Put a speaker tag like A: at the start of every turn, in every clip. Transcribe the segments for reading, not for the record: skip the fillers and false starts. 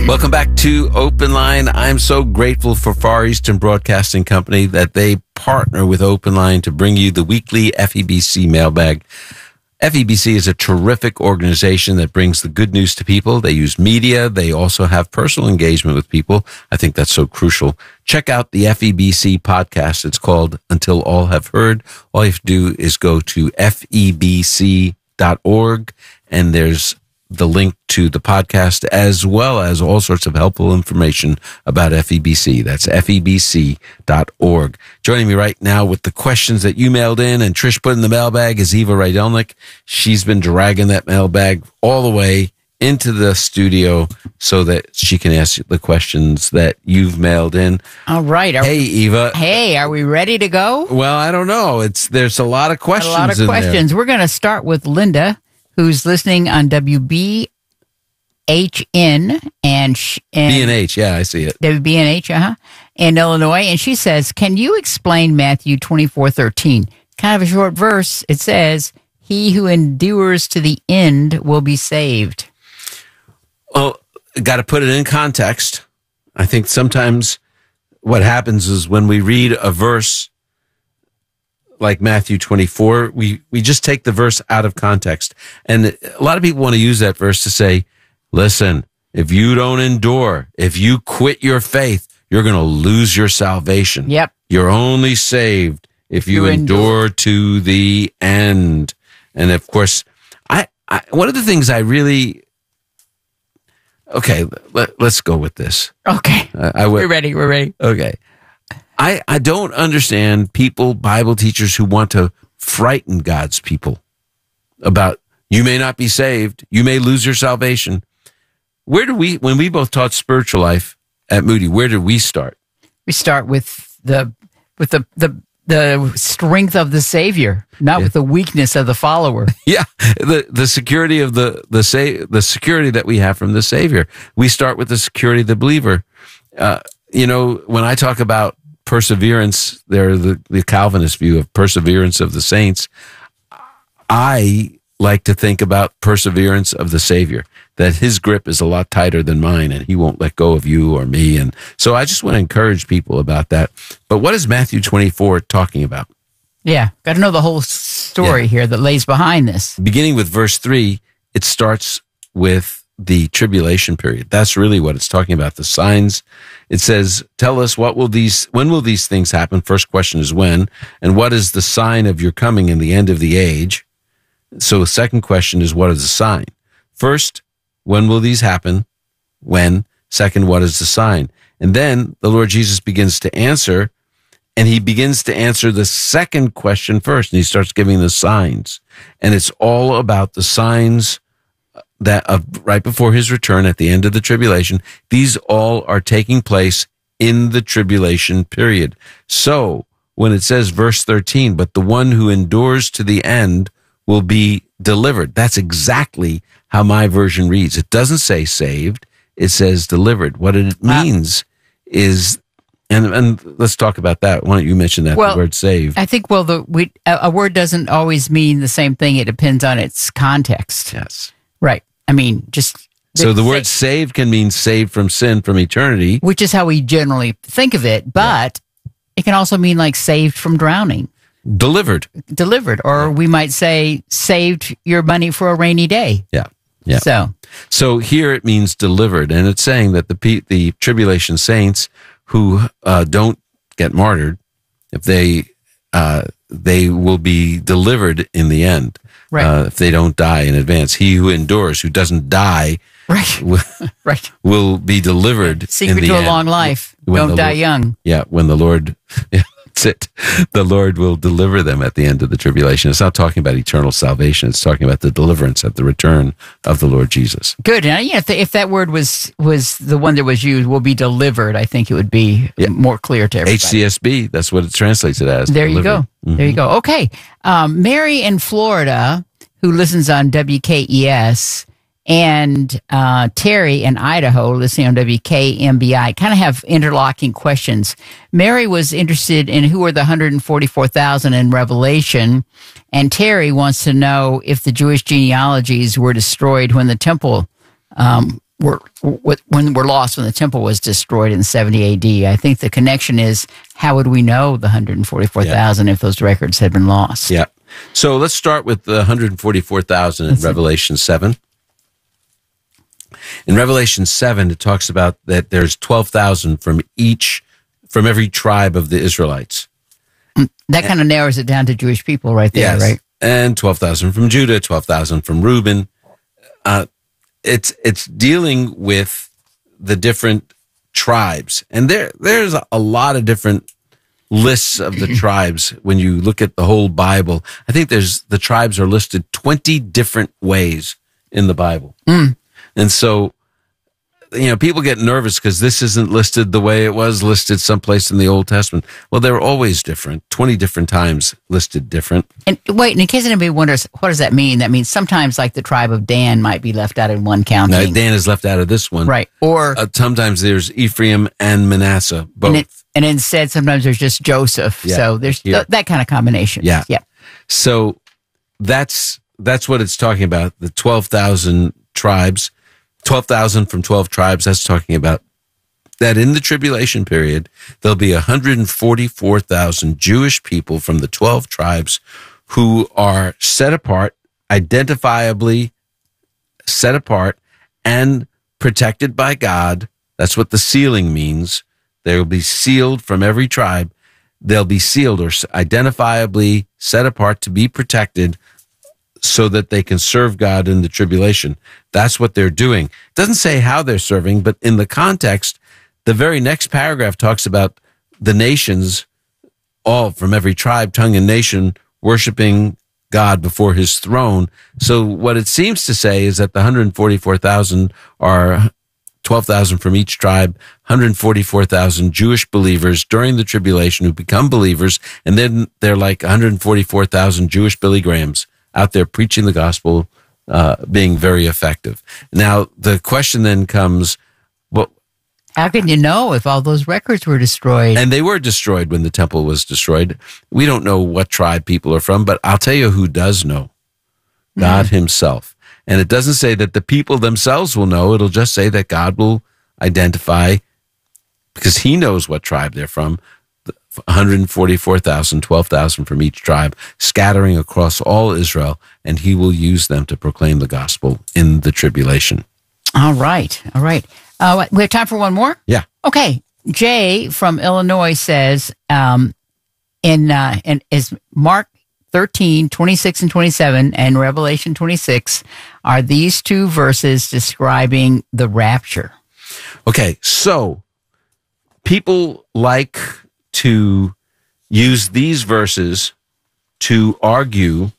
A: Welcome back to Open Line. I'm so grateful for Far Eastern Broadcasting Company that they partner with Open Line to bring you the weekly FEBC mailbag. FEBC is a terrific organization that brings the good news to people. They use media. They also have personal engagement with people. I think that's so crucial. Check out the FEBC podcast. It's called Until All Have Heard. All you have to do is go to febc.org, and there's the link to the podcast as well as all sorts of helpful information about FEBC. That's febc.org. Joining me right now with the questions that you mailed in and Trish put in the mailbag is Eva Rydelnik. She's been dragging that mailbag all the way into the studio so that she can ask the questions that you've mailed in.
B: All right.
A: Hey, Eva.
B: Hey, are we ready to go?
A: Well, I don't know. There's a lot of questions.
B: A lot of questions. We're going to start with Linda, who's listening on WBHN and
A: B&H, yeah, I see it.
B: WBNH, in Illinois, and she says, "Can you explain Matthew 24:13? Kind of a short verse. It says, 'He who endures to the end will be saved.'"
A: Well, got to put it in context. I think sometimes what happens is when we read a verse like Matthew 24, we just take the verse out of context. And a lot of people want to use that verse to say, listen, if you don't endure, if you quit your faith, you're going to lose your salvation.
B: Yep.
A: You're only saved if you endure to the end. And of course, I one of the things I really, let's go with this.
B: Okay. We're ready.
A: Okay. I don't understand people, Bible teachers, who want to frighten God's people about, you may not be saved, you may lose your salvation. When we both taught spiritual life at Moody, where did we start? We
B: start with the strength of the Savior, not with the weakness of the follower.
A: Yeah, the security of the security that we have from the Savior. We start with the security of the believer. When I talk about perseverance, the Calvinist view of perseverance of the saints, I like to think about perseverance of the Savior, that his grip is a lot tighter than mine and he won't let go of you or me. And so I just want to encourage people about that. But what is Matthew 24 talking about?
B: Yeah, got to know the whole story here that lays behind this.
A: Beginning with verse 3, it starts with the tribulation period. That's really what it's talking about, the signs. It says, tell us when will these things happen? First question is when, and what is the sign of your coming in the end of the age? So the second question is, what is the sign? First, when will these happen? When? Second, what is the sign? And then the Lord Jesus begins to answer, and he begins to answer the second question first, and he starts giving the signs. And it's all about the signs that right before his return at the end of the tribulation. These all are taking place in the tribulation period. So when it says verse 13, but the one who endures to the end will be delivered. That's exactly how my version reads. It doesn't say saved. It says delivered. What it means is, and let's talk about that. Why don't you mention that, the word saved?
B: I think, a word doesn't always mean the same thing. It depends on its context.
A: Yes.
B: Right. I mean,
A: so the word saved can mean saved from sin, from eternity.
B: Which is how we generally think of it, but it can also mean like saved from drowning.
A: Delivered.
B: Or we might say saved your money for a rainy day.
A: Yeah. So here it means delivered, and it's saying that the tribulation saints who don't get martyred, if they will be delivered in the end.
B: Right.
A: If they don't die in advance. He who endures, who doesn't die, will be delivered.
B: Secret to a long life. Don't die young.
A: Yeah, when the Lord, that's it. The Lord will deliver them at the end of the tribulation. It's not talking about eternal salvation. It's talking about the deliverance at the return of the Lord Jesus.
B: Good. And if that word was the one that was used, will be delivered, I think it would be more clear to everybody.
A: HCSB, that's what it translates it as.
B: There
A: delivered.
B: You go. Mm-hmm. There you go. Okay. Mary in Florida, who listens on WKES, and Terry in Idaho, listening on WKMBI, kind of have interlocking questions. Mary was interested in who are the 144,000 in Revelation, and Terry wants to know if the Jewish genealogies were destroyed when the temple when we're lost, when the temple was destroyed in 70 AD. I think the connection is, how would we know the 144,000 if those records had been lost?
A: Yeah. So let's start with the 144,000 in Revelation 7. In Revelation 7, it talks about that there's 12,000 from every tribe of the Israelites.
B: That kind of narrows it down to Jewish people right there,
A: yes.
B: right?
A: And 12,000 from Judah, 12,000 from Reuben. It's dealing with the different tribes. And there's a lot of different lists of the tribes when you look at the whole Bible. I think the tribes are listed 20 different ways in the Bible. And so, people get nervous because this isn't listed the way it was listed someplace in the Old Testament. Well, they're always different, 20 different times listed different.
B: And wait, in case anybody wonders, what does that mean? That means sometimes like the tribe of Dan might be left out in one county.
A: Now, Dan is left out of this one.
B: Right. Or
A: sometimes there's Ephraim and Manasseh, both.
B: And instead, sometimes there's just Joseph.
A: Yeah,
B: so there's that kind of combination.
A: Yeah.
B: Yeah.
A: So that's what it's talking about. The 12,000 tribes, 12,000 from 12 tribes. That's talking about that in the tribulation period, there'll be 144,000 Jewish people from the 12 tribes who are set apart, identifiably set apart and protected by God. That's what the sealing means. They will be sealed from every tribe. They'll be sealed or identifiably set apart to be protected so that they can serve God in the tribulation. That's what they're doing. It doesn't say how they're serving, but in the context, the very next paragraph talks about the nations, all from every tribe, tongue, and nation, worshiping God before his throne. So what it seems to say is that the 144,000 are 12,000 from each tribe, 144,000 Jewish believers during the tribulation who become believers, and then they're like 144,000 Jewish Billy Grahams out there preaching the gospel, being very effective. Now, the question then comes, well,
B: how can you know if all those records were destroyed?
A: And they were destroyed when the temple was destroyed. We don't know what tribe people are from, but I'll tell you who does know. God himself. And it doesn't say that the people themselves will know. It'll just say that God will identify, because he knows what tribe they're from, 144,000, 12,000 from each tribe, scattering across all Israel, and he will use them to proclaim the gospel in the tribulation.
B: All right. All right. We have time for one more?
A: Yeah.
B: Okay. Jay from Illinois says, is Mark 13, 26 and 27 and Revelation 26, are these two verses describing the rapture?
A: Okay, so people like to use these verses to argue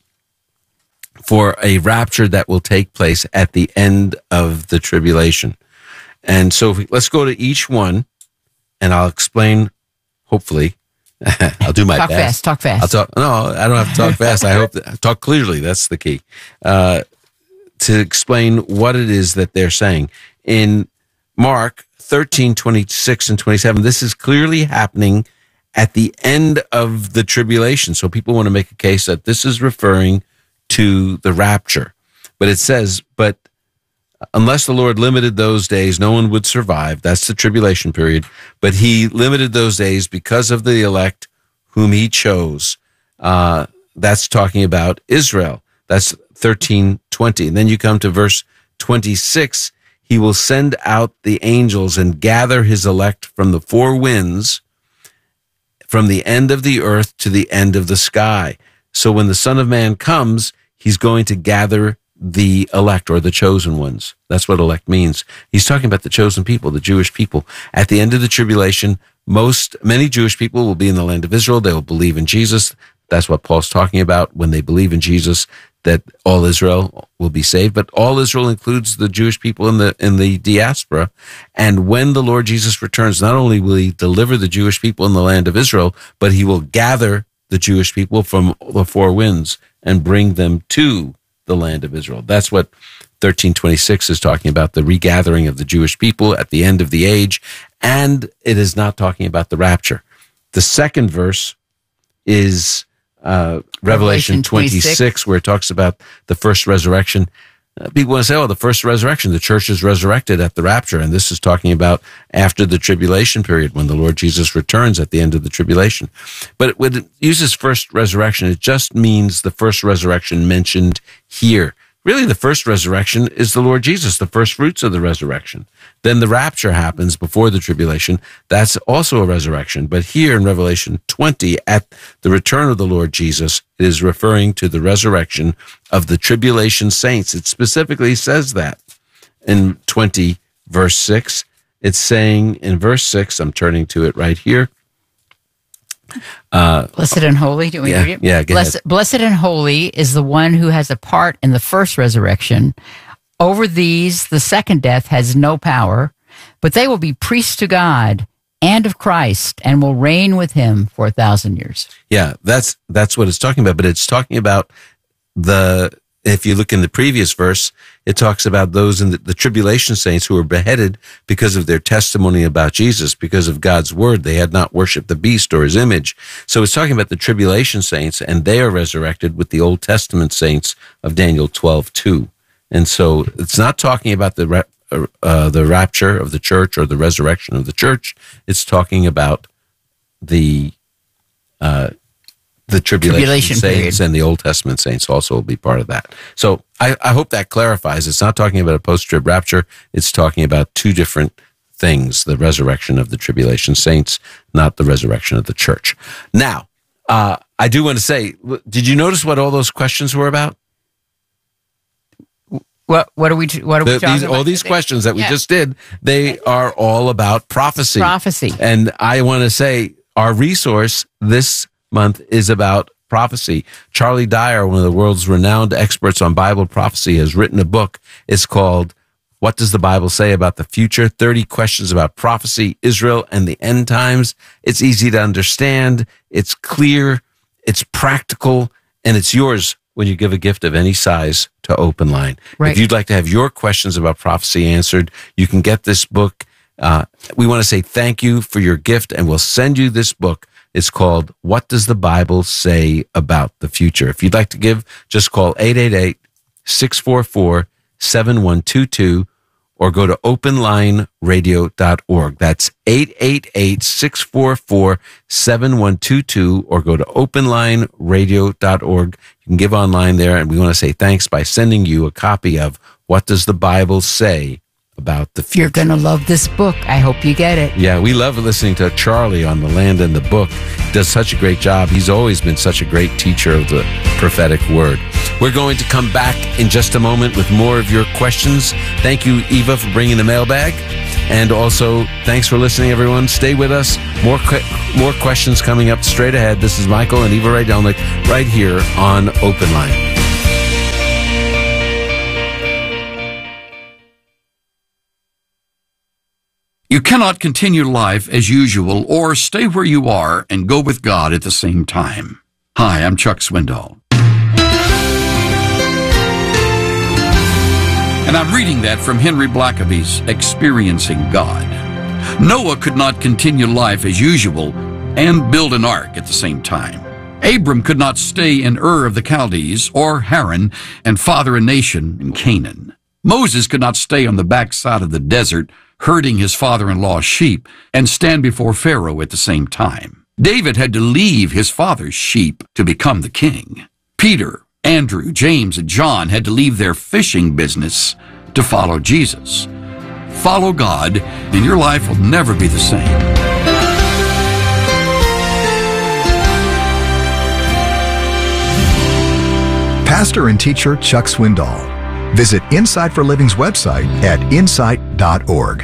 A: for a rapture that will take place at the end of the tribulation. And so let's go to each one, and I'll explain, hopefully. I'll do my best.
B: Talk fast.
A: No, I don't have to talk fast. I hope talk clearly. That's the key. To explain what it is that they're saying. In Mark 13, 26 and 27, this is clearly happening at the end of the tribulation. So people want to make a case that this is referring to the rapture. But it says, but unless the Lord limited those days, no one would survive. That's the tribulation period. But he limited those days because of the elect whom he chose. That's talking about Israel. That's 13:20. And then you come to verse 26. He will send out the angels and gather his elect from the four winds, from the end of the earth to the end of the sky. So when the Son of Man comes, he's going to gather the elect, or the chosen ones. That's what elect means. He's talking about the chosen people, the Jewish people. At the end of the tribulation, many Jewish people will be in the land of Israel. They will believe in Jesus. That's what Paul's talking about. When they believe in Jesus, that all Israel will be saved. But all Israel includes the Jewish people in the diaspora. And when the Lord Jesus returns, not only will he deliver the Jewish people in the land of Israel, but he will gather the Jewish people from the four winds and bring them to the land of Israel. That's what 13:26 is talking about, the regathering of the Jewish people at the end of the age, and it is not talking about the rapture. The second verse is Revelation 26, where it talks about the first resurrection. People want to say, oh, the first resurrection, the church is resurrected at the rapture. And this is talking about after the tribulation period, when the Lord Jesus returns at the end of the tribulation. But when it uses first resurrection, it just means the first resurrection mentioned here. Really, the first resurrection is the Lord Jesus, the first fruits of the resurrection. Then the rapture happens before the tribulation. That's also a resurrection. But here in Revelation 20, at the return of the Lord Jesus, it is referring to the resurrection of the tribulation saints. It specifically says that in 20, verse 6. It's saying in verse 6, I'm turning to it right here.
B: Blessed and holy. Do we read it?
A: Yeah,
B: blessed and holy is the one who has a part in the first resurrection. Over these, the second death has no power, but they will be priests to God and of Christ and will reign with him for 1,000 years.
A: Yeah, that's what it's talking about. But it's talking about if you look in the previous verse, it talks about those in the tribulation saints who were beheaded because of their testimony about Jesus, because of God's word. They had not worshiped the beast or his image. So it's talking about the tribulation saints, and they are resurrected with the Old Testament saints of Daniel 12:2. And so it's not talking about the rapture of the church or the resurrection of the church. It's talking about the tribulation saints period. And the Old Testament saints also will be part of that. So I hope that clarifies. It's not talking about a post-trib rapture. It's talking about two different things, the resurrection of the tribulation saints, not the resurrection of the church. Now, I do want to say, did you notice what all those questions were about?
B: What are we talking about?
A: All these questions that we just did, they are all about prophecy.
B: Prophecy.
A: And I want to say our resource this month is about prophecy. Charlie Dyer, one of the world's renowned experts on Bible prophecy, has written a book. It's called What Does the Bible Say About the Future? 30 Questions About Prophecy, Israel, and the End Times. It's easy to understand. It's clear. It's practical. And it's yours when you give a gift of any size to Open Line. Right. If you'd like to have your questions about prophecy answered, you can get this book. We want to say thank you for your gift, and we'll send you this book. It's called What Does the Bible Say About the Future? If you'd like to give, just call 888-644-7122 or go to openlineradio.org. That's 888-644-7122 or go to openlineradio.org. You can give online there, and we want to say thanks by sending you a copy of What Does the Bible Say About the Future.
B: You're going to love this book. I hope you get it.
A: Yeah, we love listening to Charlie on The Land and the Book. He does such a great job. He's always been such a great teacher of the prophetic word. We're going to come back in just a moment with more of your questions. Thank you, Eva, for bringing the mailbag. And also, thanks for listening, everyone. Stay with us. More questions coming up straight ahead. This is Michael and Eva Rydelnik right here on Open Line.
C: You cannot continue life as usual or stay where you are and go with God at the same time. Hi, I'm Chuck Swindoll. And I'm reading that from Henry Blackaby's Experiencing God. Noah could not continue life as usual and build an ark at the same time. Abram could not stay in Ur of the Chaldees or Haran and father a nation in Canaan. Moses could not stay on the backside of the desert herding his father-in-law's sheep and stand before Pharaoh at the same time. David had to leave his father's sheep to become the king. Peter, Andrew, James, and John had to leave their fishing business to follow Jesus. Follow God, and your life will never be the same.
D: Pastor and teacher Chuck Swindoll. Visit Insight for Living's website at insight.org.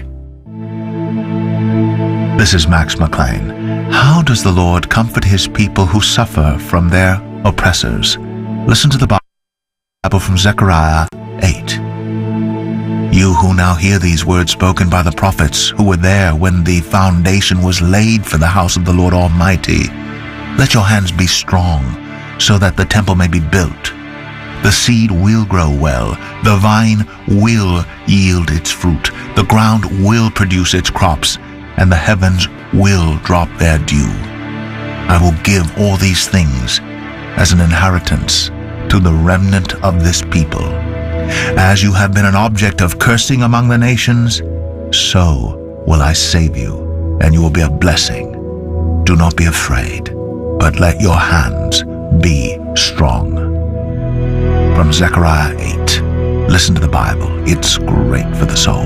E: This is Max McLean. How does the Lord comfort his people who suffer from their oppressors? Listen to the Bible from Zechariah 8. You who now hear these words spoken by the prophets who were there when the foundation was laid for the house of the Lord Almighty, let your hands be strong so that the temple may be built. The seed will grow well, the vine will yield its fruit, the ground will produce its crops, and the heavens will drop their dew. I will give all these things as an inheritance to the remnant of this people, As you have been an object of cursing among the nations, so will I save you, and you will be a blessing. Do not be afraid, but let your hands be strong. From Zechariah 8. Listen to the Bible. It's great for the soul.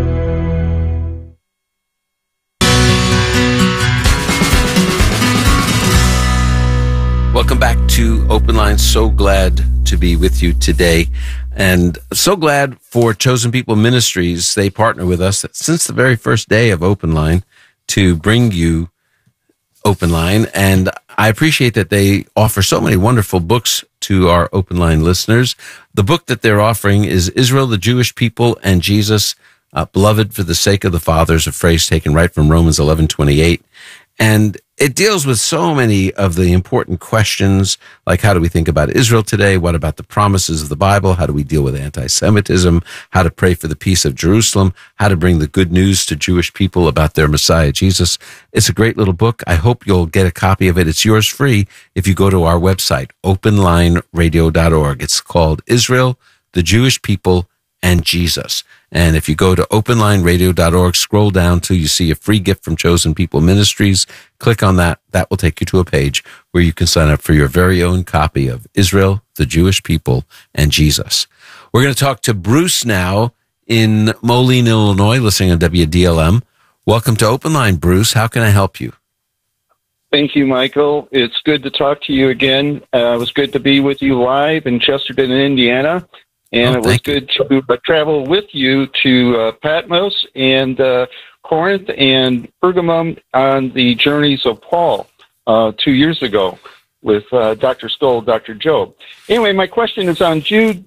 A: Welcome back to Open Line. So glad to be with you today. And so glad for Chosen People Ministries. They partner with us since the very first day of Open Line to bring you Open Line. And I appreciate that they offer so many wonderful books to our Open Line listeners. The book that they're offering is Israel, the Jewish People, and Jesus, Beloved for the Sake of the Fathers, a phrase taken right from Romans 11:28. And it deals with so many of the important questions, like how do we think about Israel today? What about the promises of the Bible? How do we deal with anti-Semitism? How to pray for the peace of Jerusalem? How to bring the good news to Jewish people about their Messiah, Jesus? It's a great little book. I hope you'll get a copy of it. It's yours free if you go to our website, openlineradio.org. It's called Israel, the Jewish People, and Jesus. And if you go to openlineradio.org, scroll down till you see a free gift from Chosen People Ministries, click on that. That will take you to a page where you can sign up for your very own copy of Israel, the Jewish People, and Jesus. We're going to talk to Bruce now in Moline, Illinois, listening on WDLM. Welcome to Open Line, Bruce. How can I help you?
F: Thank you, Michael. It's good to talk to you again. It was good to be with you live in Chesterton, Indiana. And it was good to travel with you to Patmos and Corinth and Pergamum on the journeys of Paul 2 years ago with Dr. Stoll, Dr. Job. Anyway, my question is on June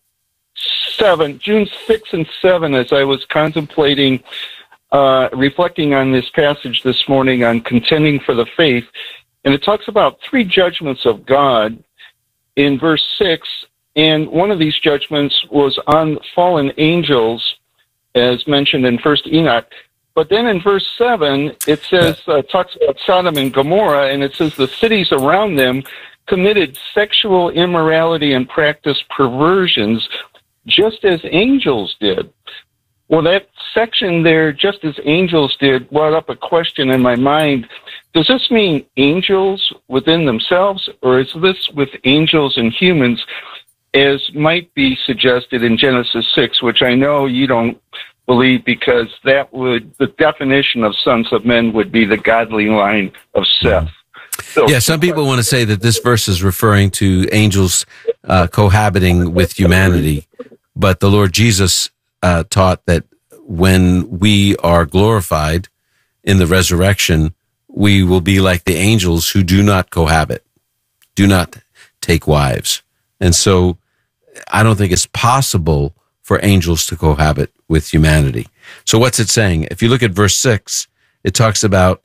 F: 6 and 7, as I was contemplating, reflecting on this passage this morning on contending for the faith. And it talks about 3 judgments of God in verse 6. And one of these judgments was on fallen angels, as mentioned in 1 Enoch. But then in verse 7, it says, talks about Sodom and Gomorrah, and it says the cities around them committed sexual immorality and practiced perversions, just as angels did. Well, that section there, just as angels did, brought up a question in my mind. Does this mean angels within themselves, or is this with angels and humans, as might be suggested in Genesis 6, which I know you don't believe, because that would, the definition of sons of men would be the godly line of Seth. So,
A: yeah, some people want to say that this verse is referring to angels cohabiting with humanity, but the Lord Jesus taught that when we are glorified in the resurrection, we will be like the angels who do not cohabit, do not take wives. And so I don't think it's possible for angels to cohabit with humanity. So what's it saying? If you look at verse 6, it talks about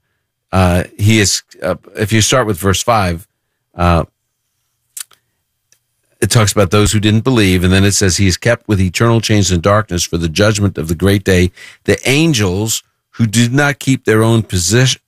A: if you start with verse 5, it talks about those who didn't believe, and then it says he is kept with eternal chains in darkness for the judgment of the great day. The angels who did not keep their own position,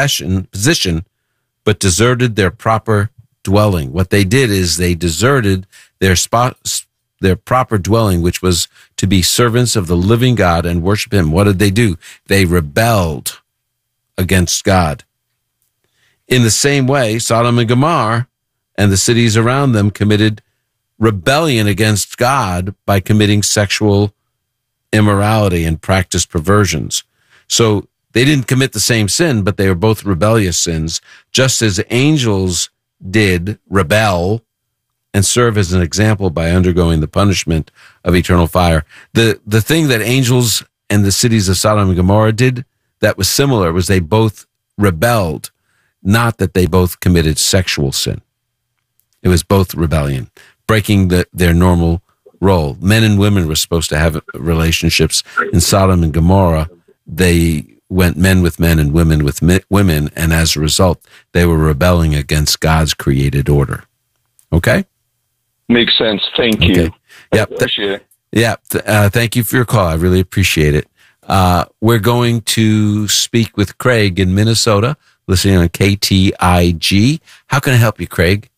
A: but deserted their proper dwelling. What they did is they deserted their proper dwelling, which was to be servants of the living God and worship him. What did they do? They rebelled against God. In the same way, Sodom and Gomorrah and the cities around them committed rebellion against God by committing sexual immorality and practiced perversions. So they didn't commit the same sin, but they were both rebellious sins, just as angels did rebel and serve as an example by undergoing the punishment of eternal fire. The thing that angels and the cities of Sodom and Gomorrah did that was similar was they both rebelled, not that they both committed sexual sin. It was both rebellion, breaking their normal role. Men and women were supposed to have relationships. In Sodom and Gomorrah, they went men with men and women with women, and as a result, they were rebelling against God's created order. Okay?
F: Makes sense. Thank you.
A: Yep.
F: I appreciate it.
A: Yeah. Thank you for your call. I really appreciate it. We're going to speak with Craig in Minnesota, listening on KTIG. How can I help you, Craig?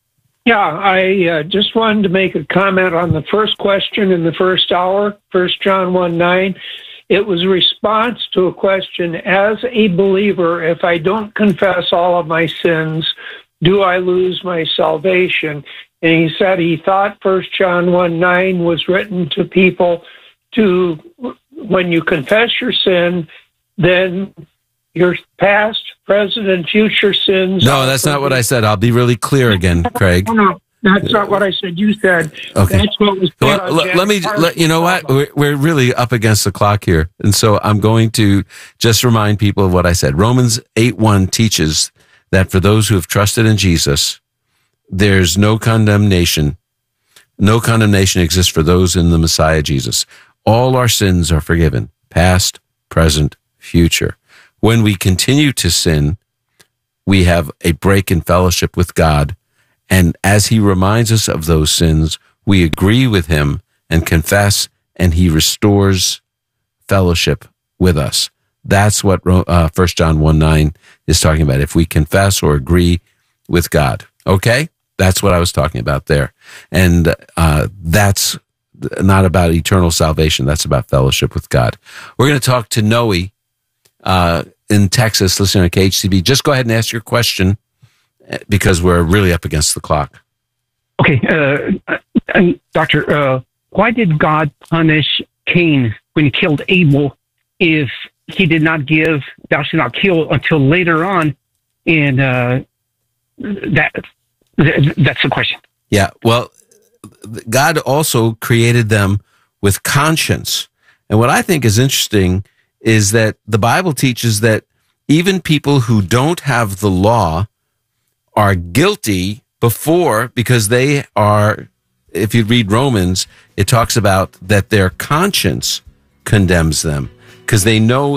G: Yeah, I just wanted to make a comment on the first question in the first hour, 1 John 1:9. It was a response to a question, as a believer, if I don't confess all of my sins, do I lose my salvation? And he said he thought 1 John 1:9 was written to people to, when you confess your sin, then your past, present, and future sins.
A: No, that's not what I said. I'll be really clear again, Craig.
G: No, that's not what I said. You said.
A: Okay.
G: That's what was said on
A: Let you know what? We're really up against the clock here. And so I'm going to just remind people of what I said. Romans 8:1 teaches that for those who have trusted in Jesus, there's no condemnation. No condemnation exists for those in the Messiah Jesus. All our sins are forgiven, past, present, future. When we continue to sin, we have a break in fellowship with God. And as he reminds us of those sins, we agree with him and confess, and he restores fellowship with us. That's what 1 John 1:9 is talking about. If we confess or agree with God. Okay? That's what I was talking about there. And that's not about eternal salvation. That's about fellowship with God. We're going to talk to Noe in Texas, listening on KHCB. Just go ahead and ask your question because we're really up against the clock.
H: Okay, Doctor, why did God punish Cain when he killed Abel if he did not give "thou shalt not kill" until later on? And that's the question.
A: Yeah, well, God also created them with conscience. And what I think is interesting is that the Bible teaches that even people who don't have the law are guilty because they are, if you read Romans, it talks about that their conscience condemns them because they know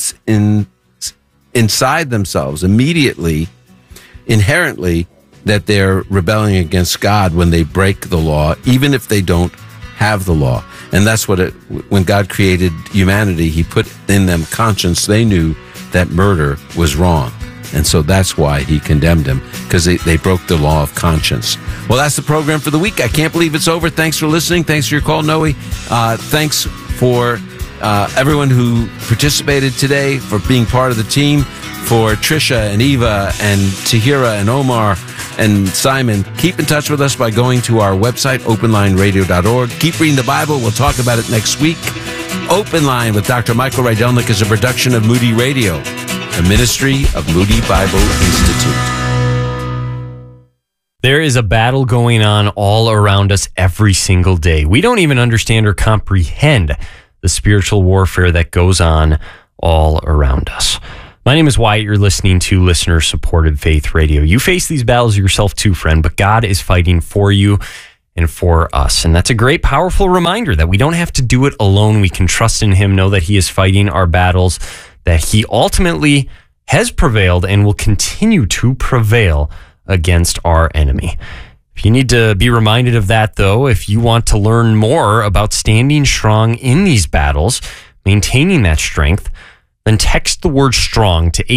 A: inside themselves immediately, inherently, that they're rebelling against God when they break the law, even if they don't have the law. And that's what when God created humanity, he put in them conscience. They knew that murder was wrong. And so that's why he condemned them, because they broke the law of conscience. Well, that's the program for the week. I can't believe it's over. Thanks for listening. Thanks for your call, Noe. Thanks for everyone who participated today, for being part of the team, for Trisha and Eva and Tahira and Omar and Simon. Keep in touch with us by going to our website, openlineradio.org. Keep reading the Bible. We'll talk about it next week. Open Line with Dr. Michael Rydelnik is a production of Moody Radio, a ministry of Moody Bible Institute.
I: There is a battle going on all around us every single day. We don't even understand or comprehend the spiritual warfare that goes on all around us. My name is Wyatt. You're listening to listener-supported Faith Radio. You face these battles yourself too, friend, but God is fighting for you and for us. And that's a great, powerful reminder that we don't have to do it alone. We can trust in him, know that he is fighting our battles, that he ultimately has prevailed and will continue to prevail against our enemy. If you need to be reminded of that, though, if you want to learn more about standing strong in these battles, maintaining that strength, then text the word STRONG to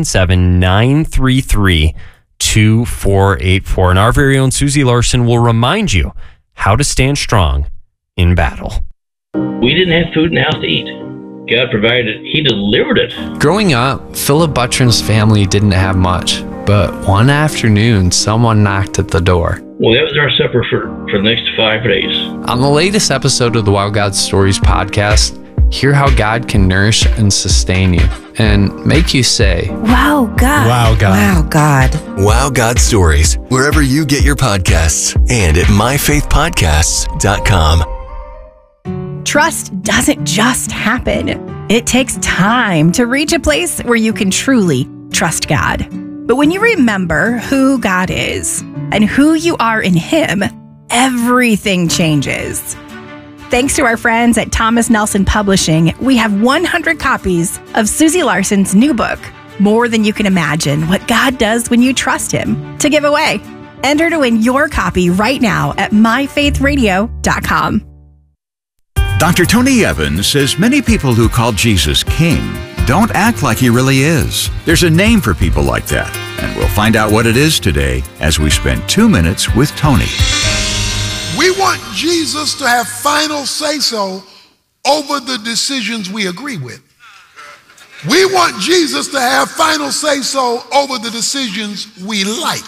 I: 877-933-2484. And our very own Susie Larson will remind you how to stand strong in battle.
J: We didn't have food in the house to eat. God provided it. He delivered it.
K: Growing up, Philip Butron's family didn't have much, but one afternoon, someone knocked at the door.
J: Well, that was our supper for the next 5 days.
K: On the latest episode of the Wow God Stories podcast, hear how God can nourish and sustain you and make you say,
L: Wow, God.
M: Wow, God.
L: Wow, God.
M: Wow, God Stories, wherever you get your podcasts and at myfaithpodcasts.com.
L: Trust doesn't just happen. It takes time to reach a place where you can truly trust God. But when you remember who God is and who you are in Him, everything changes. Thanks to our friends at Thomas Nelson Publishing, we have 100 copies of Susie Larson's new book, More Than You Can Imagine, What God Does When You Trust Him, to give away. Enter to win your copy right now at myfaithradio.com.
N: Dr. Tony Evans says many people who call Jesus King don't act like he really is. There's a name for people like that, and we'll find out what it is today as we spend 2 minutes with Tony.
O: We want Jesus to have final say-so over the decisions we agree with. We want Jesus to have final say-so over the decisions we like.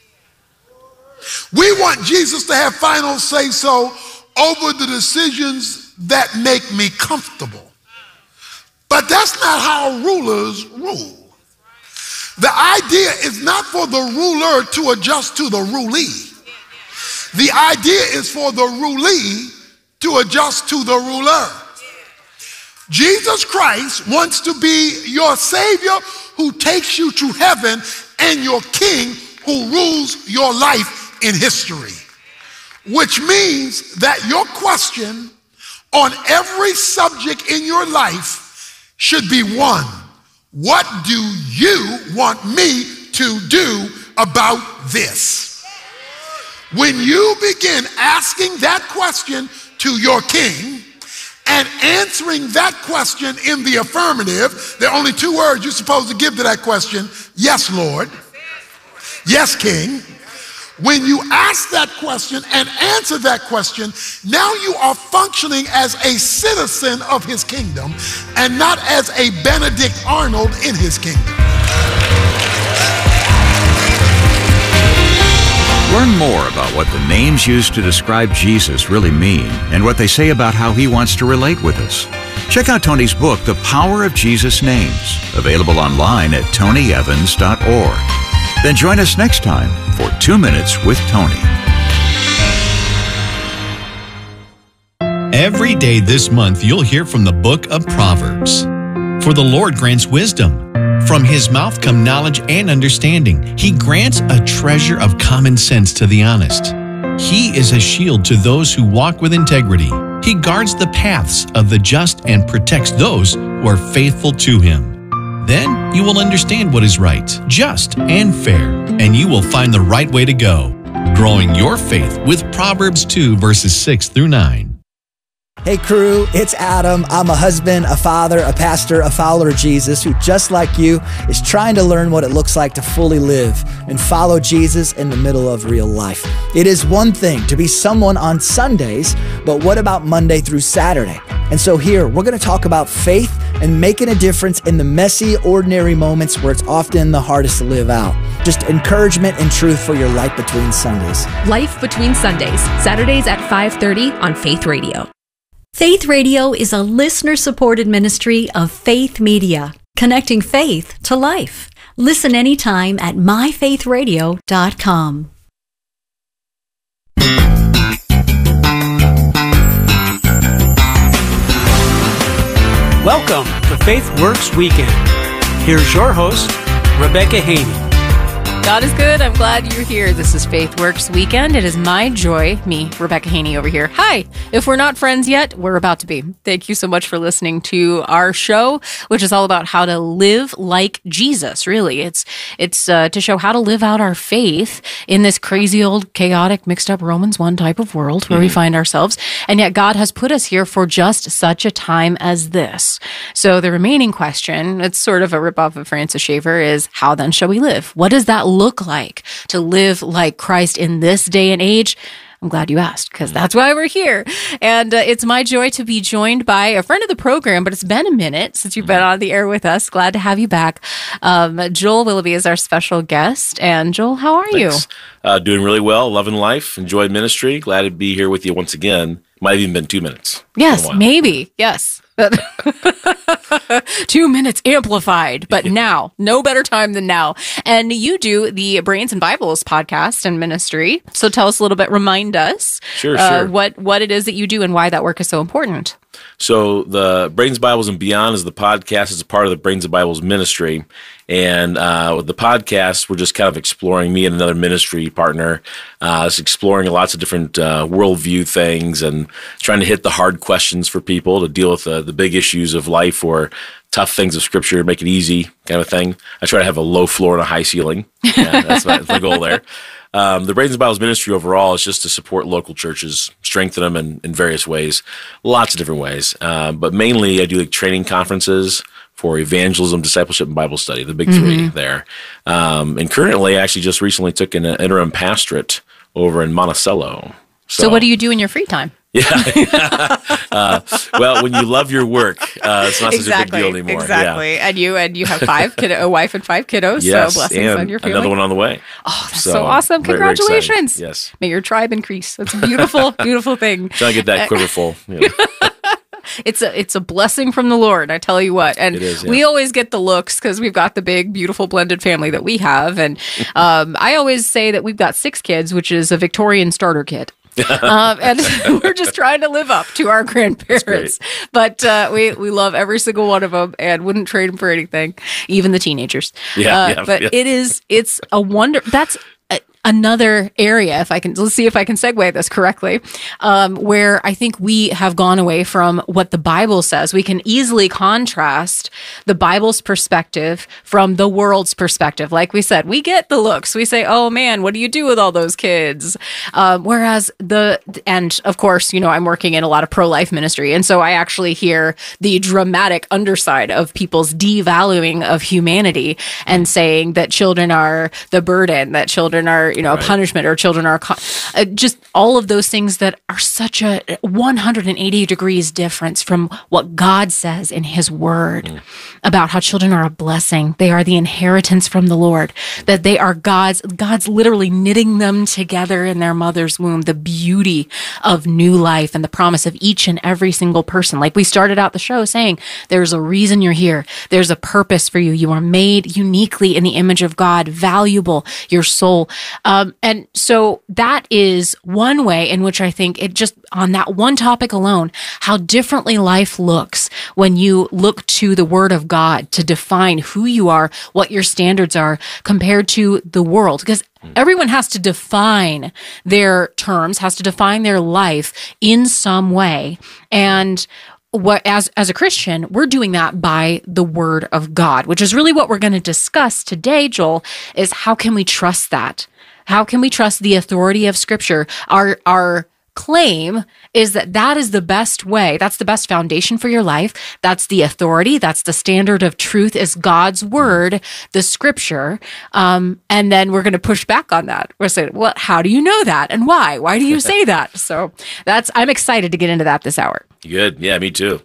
O: We want Jesus to have final say-so over the decisions that make me comfortable. But that's not how rulers rule. The idea is not for the ruler to adjust to the rulee. The idea is for the rulee to adjust to the ruler. Jesus Christ wants to be your Savior who takes you to heaven and your King who rules your life in history. Which means that your question on every subject in your life should be one: what do you want me to do about this? When you begin asking that question to your King and answering that question in the affirmative, there are only two words you're supposed to give to that question: yes, Lord. Yes, King. When you ask that question and answer that question, now you are functioning as a citizen of his kingdom and not as a Benedict Arnold in his kingdom.
N: Learn more about what the names used to describe Jesus really mean and what they say about how he wants to relate with us. Check out Tony's book, The Power of Jesus' Names, available online at tonyevans.org. Then join us next time for 2 Minutes with Tony.
P: Every day this month, you'll hear from the book of Proverbs. For the Lord grants wisdom. From his mouth come knowledge and understanding. He grants a treasure of common sense to the honest. He is a shield to those who walk with integrity. He guards the paths of the just and protects those who are faithful to him. Then you will understand what is right, just, and fair, and you will find the right way to go. Growing your faith with Proverbs 2, verses 6 through 9.
Q: Hey crew, it's Adam. I'm a husband, a father, a pastor, a follower of Jesus who, just like you, is trying to learn what it looks like to fully live and follow Jesus in the middle of real life. It is one thing to be someone on Sundays, but what about Monday through Saturday? And so here, we're going to talk about faith and making a difference in the messy, ordinary moments where it's often the hardest to live out. Just encouragement and truth for your life between Sundays.
R: Life Between Sundays, Saturdays at 5:30 on Faith Radio.
S: Faith Radio is a listener-supported ministry of Faith Media, connecting faith to life. Listen anytime at myfaithradio.com.
T: Welcome to Faith Works Weekend. Here's your host, Rebecca Haney.
U: God is good. I'm glad you're here. This is Faith Works Weekend. It is my joy, me, Rebecca Haney over here. Hi. If we're not friends yet, we're about to be. Thank you so much for listening to our show, which is all about how to live like Jesus, really. It's to show how to live out our faith in this crazy old, chaotic, mixed up Romans 1 type of world where we find ourselves. And yet God has put us here for just such a time as this. So the remaining question, it's sort of a ripoff of Francis Schaeffer, is how then shall we live? What does that look like to live like Christ in this day and age? I'm glad you asked, because that's why we're here. And it's my joy to be joined by a friend of the program, but it's been a minute since you've been on the air with us. Glad to have you back. Joel Willoughby is our special guest. And Joel, how are you?
V: Doing really well, loving life, enjoyed ministry. Glad to be here with you once again. Might have even been 2 minutes.
U: Yes, maybe. Yes. 2 minutes amplified, but now, no better time than now. And you do the Brains and Bibles podcast and ministry. So tell us a little bit, remind us
V: Sure.
U: what it is that you do and why that work is so important.
V: So the Brains, Bibles, and Beyond is the podcast. It's a part of the Brains and Bibles ministry. And with the podcast, we're just kind of exploring, me and another ministry partner, it's exploring lots of different worldview things and trying to hit the hard questions for people to deal with the big issues of life or tough things of Scripture, make it easy kind of thing. I try to have a low floor and a high ceiling. Yeah, that's my goal there. The Brains and Bibles ministry overall is just to support local churches, strengthen them in various ways, lots of different ways. But mainly I do like training conferences for evangelism, discipleship, and Bible study, the big three there. And currently, I actually just recently took an interim pastorate over in Monticello.
U: So what do you do in your free time?
V: Yeah. Well, when you love your work, it's not such a big deal anymore.
U: Exactly. Yeah. And you have a wife and 5 kiddos.
V: Yes,
U: so blessings
V: and
U: on your family.
V: another one on the way.
U: Oh, that's so awesome. Congratulations.
V: Very yes.
U: May your tribe increase. That's a beautiful, beautiful thing.
V: Trying to get that quiver full. Yeah.
U: It's a blessing from the Lord, I tell you what. And we always get the looks because we've got the big, beautiful blended family that we have. And I always say that we've got 6 kids, which is a Victorian starter kit. And we're just trying to live up to our grandparents. But we love every single one of them and wouldn't trade them for anything, even the teenagers. It's a wonder. That's another area, let's see if I can segue this correctly, where I think we have gone away from what the Bible says. We can easily contrast the Bible's perspective from the world's perspective. Like we said, we get the looks. We say, oh man, what do you do with all those kids? Whereas and of course, I'm working in a lot of pro-life ministry. And so I actually hear the dramatic underside of people's devaluing of humanity and saying that children are the burden, that children are, a punishment, or children are just all of those things that are such a 180 degrees difference from what God says in his word about how children are a blessing. They are the inheritance from the Lord, that they are God's literally knitting them together in their mother's womb, the beauty of new life and the promise of each and every single person. Like we started out the show saying, there's a reason you're here. There's a purpose for you. You are made uniquely in the image of God, valuable, your soul. And so that is one way in which I think it just, on that one topic alone, how differently life looks when you look to the Word of God to define who you are, what your standards are, compared to the world. Because everyone has to define their terms, has to define their life in some way. And as a Christian, we're doing that by the Word of God, which is really what we're going to discuss today, Joel, is how can we trust that? How can we trust the authority of Scripture? Our claim is that is the best way. That's the best foundation for your life. That's the authority. That's the standard of truth, is God's word, the Scripture. And then we're going to push back on that. We're saying, well, how do you know that? And why? Why do you say that? So I'm excited to get into that this hour.
V: Good. Yeah, me too.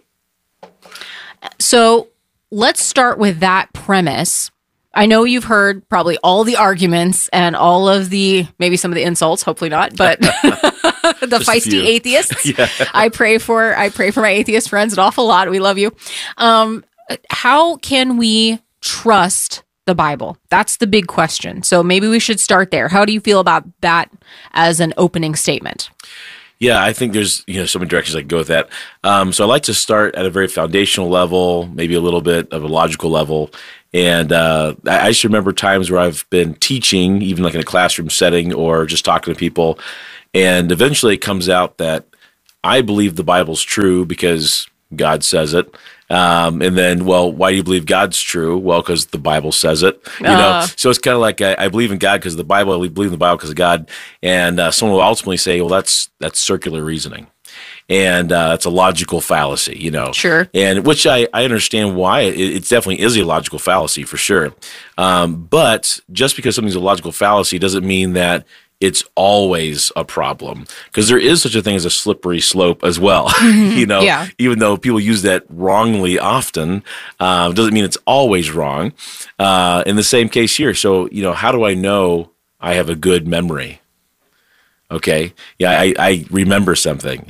U: So let's start with that premise. I know you've heard probably all the arguments and all of maybe some of the insults, hopefully not, but the feisty atheists. Yeah. I pray for my atheist friends an awful lot. We love you. How can we trust the Bible? That's the big question. So maybe we should start there. How do you feel about that as an opening statement?
V: Yeah, I think there's so many directions I can go with that. So I like to start at a very foundational level, maybe a little bit of a logical level. And I just remember times where I've been teaching, even like in a classroom setting or just talking to people, and eventually it comes out that I believe the Bible's true because God says it. And then, well, why do you believe God's true? Well, because the Bible says it. So it's kind of like I believe in God because of the Bible. I believe in the Bible because of God. And someone will ultimately say, well, that's circular reasoning. And it's a logical fallacy,
U: Sure.
V: And which I understand why. It definitely is a logical fallacy for sure. But just because something's a logical fallacy doesn't mean that it's always a problem, because there is such a thing as a slippery slope as well.
U: Yeah.
V: Even though people use that wrongly often, doesn't mean it's always wrong. In the same case here. So, how do I know I have a good memory? Okay. Yeah, I remember something.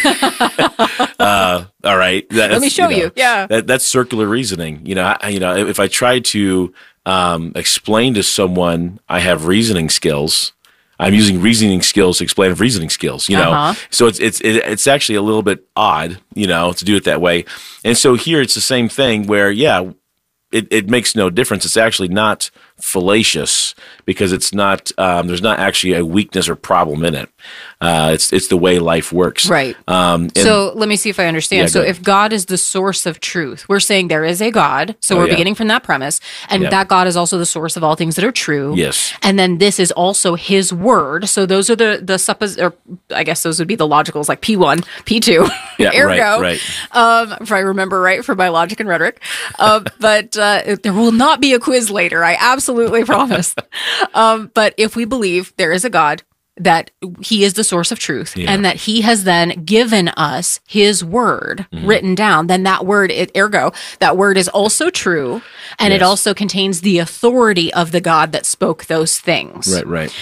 V: All right.
U: Let me show you. Yeah.
V: That's circular reasoning. If I try to explain to someone I have reasoning skills, I'm using reasoning skills to explain reasoning skills, So it's actually a little bit odd, to do it that way. And so here it's the same thing where, it makes no difference. It's actually not fallacious because it's not. There's not actually a weakness or problem in it. It's the way life works.
U: Right. So let me see if I understand.
V: Yeah,
U: so
V: go
U: if God is the source of truth, we're saying there is a God. So
V: Oh,
U: we're
V: yeah.
U: beginning from that premise. And
V: Yeah.
U: that God is also the source of all things that are true.
V: Yes.
U: And then this is also his word. So those are or I guess those would be the logicals like P1, P2.
V: Yeah,
U: Ergo.
V: right.
U: If I remember right for my logic and rhetoric. But there will not be a quiz later. I absolutely promise. But if we believe there is a God, that he is the source of truth and that he has then given us his word written down, then that word, that word is also true. And it also contains the authority of the God that spoke those things.
V: Right.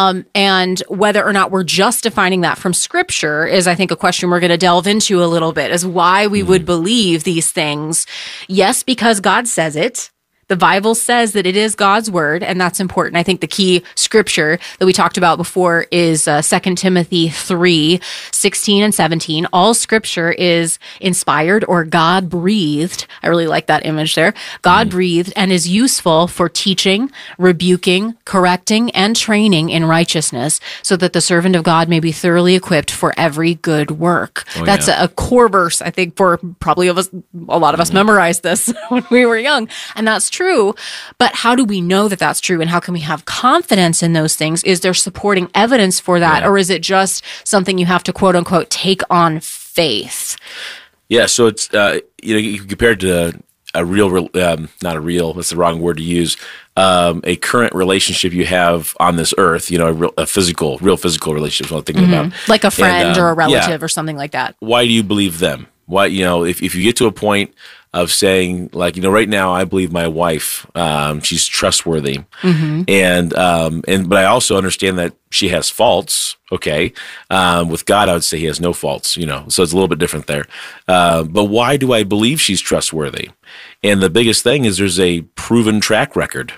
U: And whether or not we're just defining that from scripture is, I think, a question we're going to delve into a little bit, is why we would believe these things. Yes, because God says it. The Bible says that it is God's word, and that's important. I think the key scripture that we talked about before is 2 Timothy 3:16 and 17. All scripture is inspired or God-breathed. I really like that image there. God-breathed and is useful for teaching, rebuking, correcting, and training in righteousness, so that the servant of God may be thoroughly equipped for every good work. That's a core verse, I think, for probably a lot of us memorized this when we were young, and that's true. But how do we know that that's true, and how can we have confidence in those things? Is there supporting evidence for that, or is it just something you have to quote unquote take on faith?
V: Yeah, so it's you compare it to a real, not a real, that's the wrong word to use, a current relationship you have on this earth, a real physical relationship is what I'm thinking about.
U: Like a friend or a relative or something like that.
V: Why do you believe them? Why, if you get to a point of saying, like, right now I believe my wife, she's trustworthy. But I also understand that she has faults. Okay. With God, I would say he has no faults, so it's a little bit different there. But why do I believe she's trustworthy? And the biggest thing is there's a proven track record.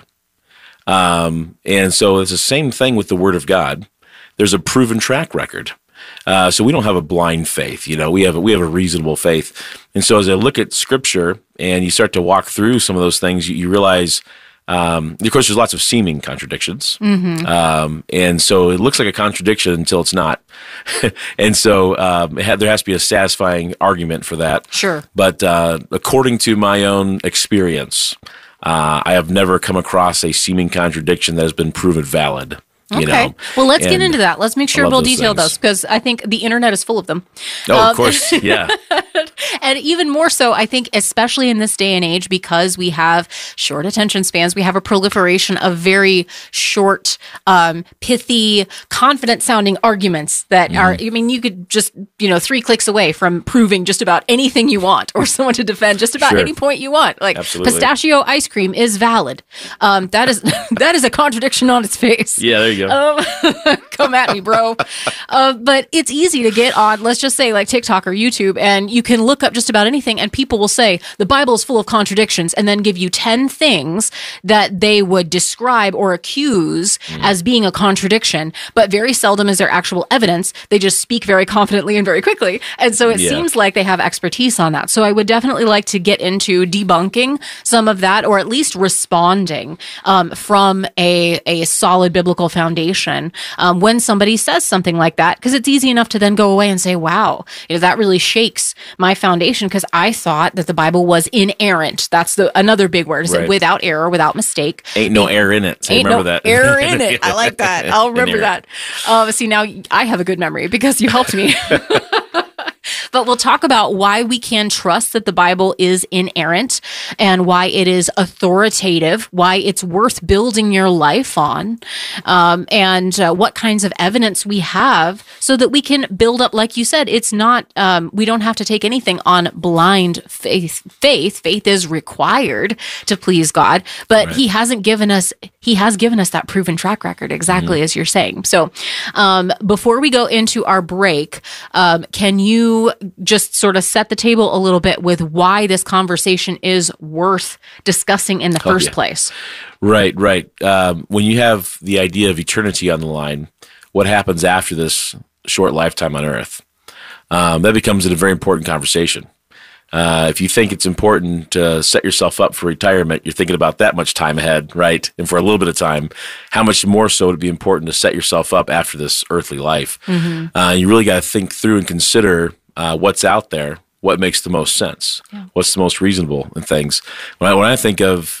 V: And so it's the same thing with the word of God. There's a proven track record. So we don't have a blind faith, we have a reasonable faith. And so as I look at scripture and you start to walk through some of those things, you realize, of course, there's lots of seeming contradictions. And so it looks like a contradiction until it's not. And so there has to be a satisfying argument for that.
U: Sure.
V: But according to my own experience, I have never come across a seeming contradiction that has been proven valid.
U: Okay. Well, let's get into that. Let's make sure we'll detail those, because I think the internet is full of them.
V: Oh, of course. Yeah.
U: And even more so, I think, especially in this day and age, because we have short attention spans, we have a proliferation of very short, pithy, confident sounding arguments that are, you could just, 3 clicks away from proving just about anything you want, or someone to defend just about any point you want. Like,
V: absolutely.
U: Pistachio ice cream is valid. That is a contradiction on its face.
V: Yeah, there you go.
U: Come at me, bro. But it's easy to get on, let's just say, like TikTok or YouTube, and you can look up just about anything, and people will say the Bible is full of contradictions, and then give you 10 things that they would describe or accuse as being a contradiction. But very seldom is there actual evidence. They just speak very confidently and very quickly. And so it seems like they have expertise on that. So I would definitely like to get into debunking some of that, or at least responding from a solid biblical foundation when somebody says something like that, because it's easy enough to then go away and say, wow, that really shakes my foundation, because I thought that the Bible was inerrant. That's another big word, is it without error, without mistake.
V: Ain't no error in it. So
U: Ain't
V: remember
U: no
V: that.
U: error in it. I like that. I'll remember that. See, now I have a good memory because you helped me. But we'll talk about why we can trust that the Bible is inerrant, and why it is authoritative, why it's worth building your life on, and what kinds of evidence we have so that we can build up, like you said, it's not, we don't have to take anything on blind faith. Faith is required to please God, but He has given us that proven track record, exactly as you're saying. So before we go into our break, can you just sort of set the table a little bit with why this conversation is worth discussing in the first place?
V: Right. When you have the idea of eternity on the line, what happens after this short lifetime on earth? That becomes a very important conversation. If you think it's important to set yourself up for retirement, you're thinking about that much time ahead, right? And for a little bit of time, how much more so would it be important to set yourself up after this earthly life? You really got to think through and consider what's out there, what makes the most sense, what's the most reasonable in things. When I think of,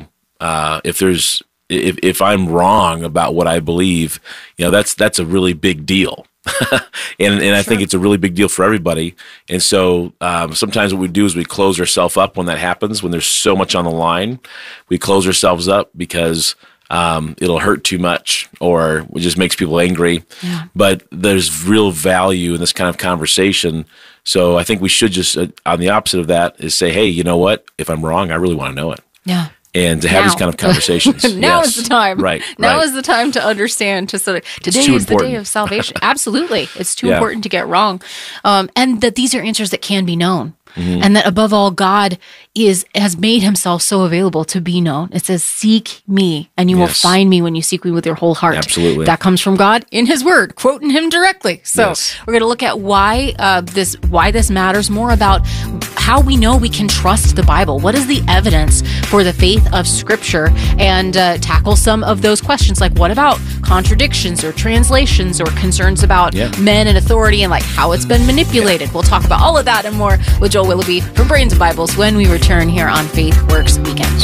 V: if I'm wrong about what I believe, that's a really big deal. and I think it's a really big deal for everybody. And so sometimes what we do is we close ourselves up when that happens, when there's so much on the line. We close ourselves up because it'll hurt too much, or it just makes people angry. But there's real value in this kind of conversation. So I think we should just, on the opposite of that, is say, hey, you know what? If I'm wrong, I really want to know it.
U: Yeah.
V: And to have these kind of conversations.
U: Now is the time.
V: Right.
U: Now is the time to understand, to sort of, today is the day of salvation. Absolutely. It's too important to get wrong. And that these are answers that can be known. And that above all, God has made himself so available to be known. It says, seek me and you will find me when you seek me with your whole heart.
V: Absolutely.
U: That comes from God in his word, quoting him directly. So we're going to look at why this matters, more about how we know we can trust the Bible. What is the evidence for the faith of Scripture? And tackle some of those questions, like what about contradictions or translations or concerns about men and authority and like how it's been manipulated. We'll talk about all of that and more with Joel Willoughby from Brains and Bibles when we return here on Faith Works Weekend.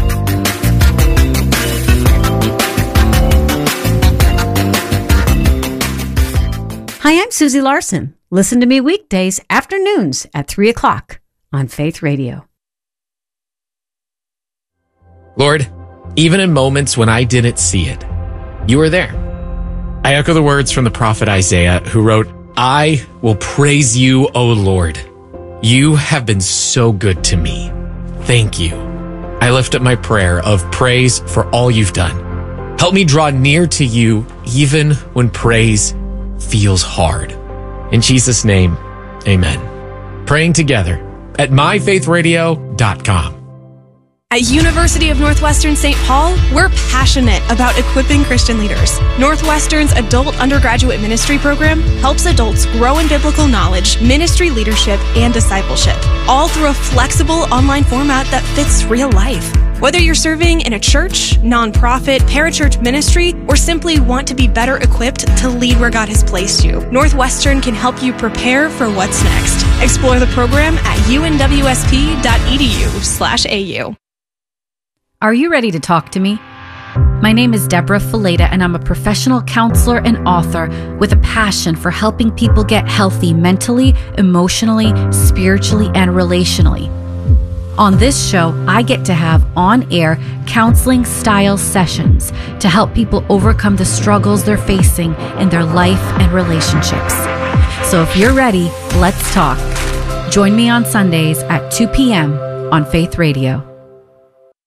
B: Hi, I'm Susie Larson. Listen to me weekdays afternoons at 3 o'clock on Faith Radio.
C: Lord, even in moments when I didn't see it, you were there. I echo the words from the prophet Isaiah, who wrote, I will praise you, O Lord. You have been so good to me. Thank you. I lift up my prayer of praise for all you've done. Help me draw near to you even when praise feels hard. In Jesus' name, amen. Praying together at myfaithradio.com.
W: At University of Northwestern St. Paul, we're passionate about equipping Christian leaders. Northwestern's adult undergraduate ministry program helps adults grow in biblical knowledge, ministry leadership, and discipleship, all through a flexible online format that fits real life. Whether you're serving in a church, nonprofit, parachurch ministry, or simply want to be better equipped to lead where God has placed you, Northwestern can help you prepare for what's next. Explore the program at unwsp.edu/au.
B: Are you ready to talk to me? My name is Deborah Fileta, and I'm a professional counselor and author with a passion for helping people get healthy mentally, emotionally, spiritually, and relationally. On this show, I get to have on-air counseling-style sessions to help people overcome the struggles they're facing in their life and relationships. So if you're ready, let's talk. Join me on Sundays at 2 p.m. on Faith Radio.